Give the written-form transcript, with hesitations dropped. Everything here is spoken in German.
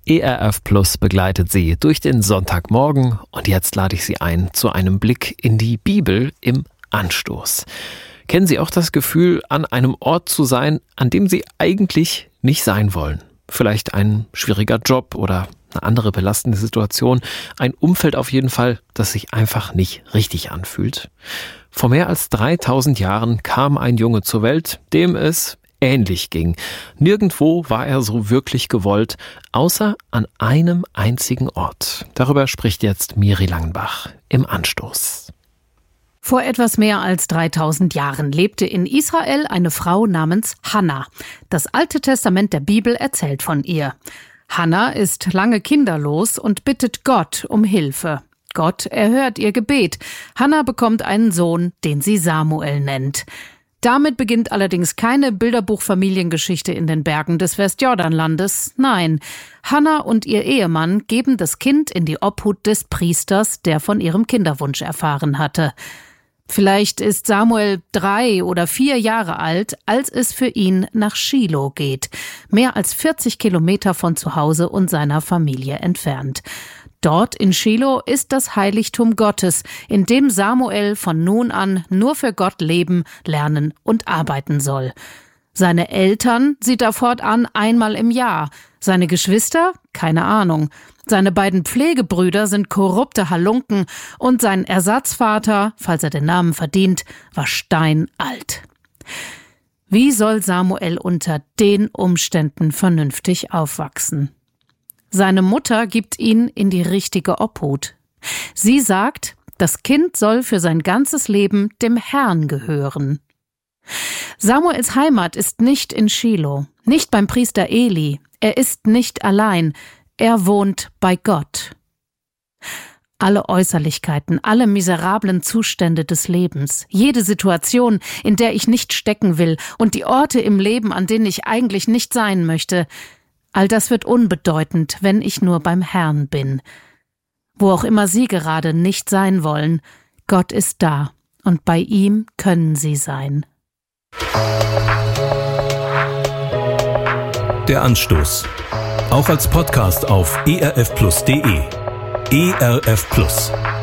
ERF Plus begleitet Sie durch den Sonntagmorgen und jetzt lade ich Sie ein zu einem Blick in die Bibel im Anstoß. Kennen Sie auch das Gefühl, an einem Ort zu sein, an dem Sie eigentlich nicht sein wollen? Vielleicht ein schwieriger Job oder eine andere belastende Situation, ein Umfeld auf jeden Fall, das sich einfach nicht richtig anfühlt. Vor mehr als 3000 Jahren kam ein Junge zur Welt, dem es ähnlich ging. Nirgendwo war er so wirklich gewollt, außer an einem einzigen Ort. Darüber spricht jetzt Miri Langenbach im Anstoß. Vor etwas mehr als 3000 Jahren lebte in Israel eine Frau namens Hannah. Das Alte Testament der Bibel erzählt von ihr. Hannah ist lange kinderlos und bittet Gott um Hilfe. Gott erhört ihr Gebet. Hannah bekommt einen Sohn, den sie Samuel nennt. Damit beginnt allerdings keine Bilderbuchfamiliengeschichte in den Bergen des Westjordanlandes. Nein, Hannah und ihr Ehemann geben das Kind in die Obhut des Priesters, der von ihrem Kinderwunsch erfahren hatte. Vielleicht ist Samuel 3 oder 4 Jahre alt, als es für ihn nach Schilo geht, mehr als 40 Kilometer von zu Hause und seiner Familie entfernt. Dort in Schilo ist das Heiligtum Gottes, in dem Samuel von nun an nur für Gott leben, lernen und arbeiten soll. Seine Eltern sieht er fortan einmal im Jahr. Seine Geschwister? Keine Ahnung. Seine beiden Pflegebrüder sind korrupte Halunken und sein Ersatzvater, falls er den Namen verdient, war steinalt. Wie soll Samuel unter den Umständen vernünftig aufwachsen? Seine Mutter gibt ihn in die richtige Obhut. Sie sagt, das Kind soll für sein ganzes Leben dem Herrn gehören. Samuels Heimat ist nicht in Schilo, nicht beim Priester Eli. Er ist nicht allein, er wohnt bei Gott. Alle Äußerlichkeiten, alle miserablen Zustände des Lebens, jede Situation, in der ich nicht stecken will und die Orte im Leben, an denen ich eigentlich nicht sein möchte, all das wird unbedeutend, wenn ich nur beim Herrn bin. Wo auch immer Sie gerade nicht sein wollen, Gott ist da und bei ihm können Sie sein. Der Anstoß. Auch als Podcast auf erfplus.de. ERF Plus.